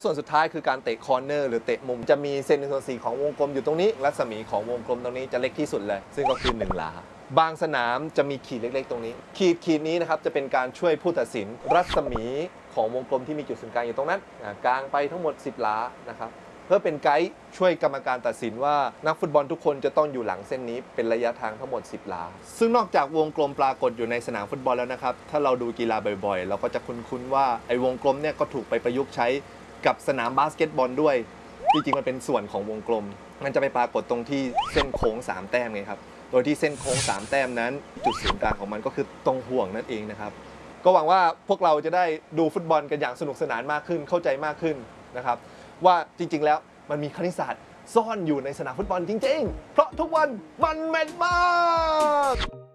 ส่วนสุดท้ายคือการเตะคอร์เนอร์หรือเตะมุมจะมีเซนส่วน4ของวงกลมอยู่ตรงนี้รัศมีของวงกลมตรงนี้จะเล็กที่สุดเลยซึ่งก็คือ1 หลาบางสนามจะมีขีดเล็กๆตรงนี้ขีดนี้นะครับจะเป็นการช่วยผู้ตัดสินรัศมีของวงกลมที่มีจุดศูนย์กลางอยู่ตรงนั้นกลางไปทั้งหมด10 หลานะครับเพื่อเป็นไกด์ช่วยกรรมการตัดสินว่านักฟุตบอลทุกคนจะต้องอยู่หลังเส้นนี้เป็นระยะทางทั้งหมด10 หลาซึ่งนอกจากวงกลมปรากฏอยู่ในสนามฟุตบอลแล้วนะครับถ้าเราดูกีฬาบ่อยๆเราก็จะคุ้นๆว่าไอ้วงกลมเนี่ยก็ถูกไปประยุกต์ใช้กับสนามบาสเกตบอลด้วยจริงๆมันเป็นส่วนของวงกลมมันจะไปปรากฏตรงที่เส้นโค้ง3 แต้มไงครับโดยที่เส้นโค้ง3 แต้มนั้นจุดศูนย์กลางของมันก็คือตรงห่วงนั่นเองนะครับก็หวังว่าพวกเราจะได้ดูฟุตบอลกันอย่างสนุกสนานมากขึ้นเข้าใจมากขึ้นนะครับว่าจริงๆแล้วมันมีคณิตศาสตร์ซ่อนอยู่ในสนามฟุตบอลจริงๆเพราะทุกวันมันแม่นมาก